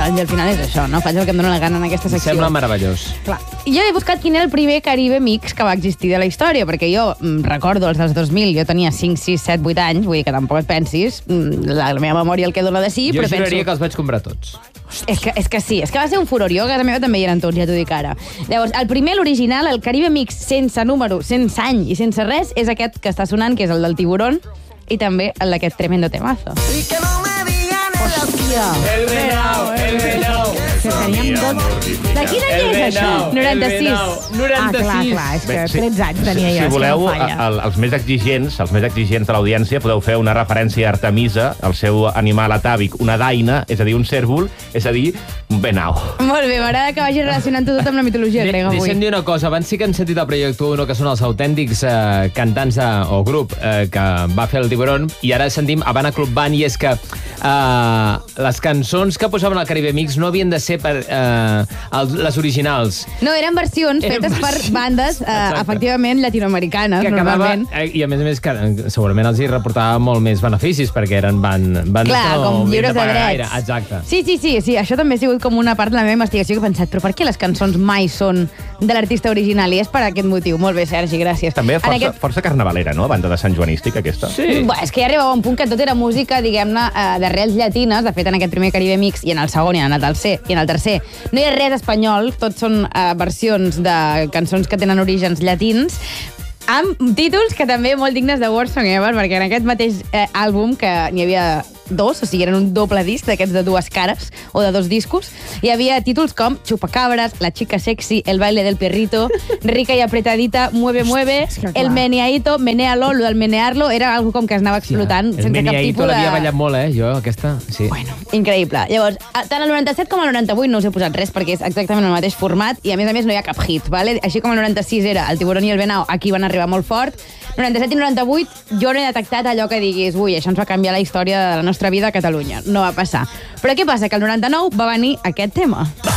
I al final és això, no? Faig el que em dóna la gana en aquesta secció. Sembla meravellós. Clar. Jo he buscat quin era el primer Caribe Mix que va existir de la història, perquè jo recordo els dels 2000, jo tenia 5, 6, 7, 8 anys, vull dir que tampoc et pensis, la meva memòria el que dona de sí, Jo però juraria penso... que els vaig comprar tots. És que sí, és que va ser un furor. Jo a casa meva també hi eren tots, ja t'ho dic ara. Llavors, el primer, l'original, el Caribe Mix sense número, sense any i sense res, és aquest que està sonant, que és el del Tiburón, i també el d'aquest tremendo temazo. Hòstia! El venao. Que teníem tot... De quin any és això? 96. 96. Clar, és que Bé, sí. 13 anys tenia jo. Si voleu, és que no falla. els més exigents de l'audiència, podeu fer una referència a Artemisa, el seu animal atàvic, una daina, és a dir, un cèrvol, és a dir, un venao. Molt bé, m'agrada que vagi relacionant tot amb la mitologia grega avui. Deixa'm dir una cosa, abans sí que hem sentit el Projecte 1, que són els autèntics cantants o grup que va fer el Tiburón, i ara sentim Havana Club Band, i és que les cançons que posaven al Caribe Mix no havien de ser per les originals. No, eren versions fetes per bandes, efectivament, llatinoamericanes, Que acabava, normalment. I a més que segurament els hi reportava molt més beneficis, perquè eren bandes Clar, que no com havien lliures de pagar drets. gaire. Exacte. Sí, això també ha sigut com una part de la meva investigació que he pensat, però per què les cançons mai són de l'artista original? I és per aquest motiu. Molt bé, Sergi, gràcies. També força carnavalera, no?, a banda de Sant Joanístic, aquesta. Sí. Bé, és que ja arribava a un punt que tot era música, diguem-ne, d'arrels llatines. De fet, en aquest primer Caribe Mix i en el segon i en el tercer no hi ha res espanyol, tots són versions de cançons que tenen orígens llatins, amb títols que també molt dignes de World Song Ever, perquè en aquest mateix àlbum, que n'hi havia 2, o sigui, eren un doble disc d'aquests de 2 cares, o de 2 discos, hi havia títols com Chupacabras, La chica sexy, El baile del perrito, Rica y apretadita, Mueve, mueve, El meneadito, Menealo, lo del menearlo, era algo com que es anava explotant sense cap tipus de... l'havia ballat molt, jo, aquesta. Sí. Bueno, increïble. Llavors, tant el 97 com el 98 no us he posat res perquè és exactament el mateix format i a més no hi ha cap hit, ¿vale? Així com el 96 era El Tiburón i el Venao, aquí van arribar molt fort. 97 i 98 jo no he detectat allò que diguis, ui, això ens va canviar la història de la nostra vida a Catalunya. No va passar. Però què passa? Que el 99 va venir aquest tema.